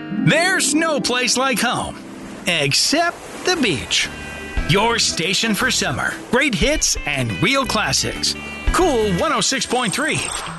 There's no place like home, except the beach. Your station for summer. Great hits and real classics. Cool 106.3.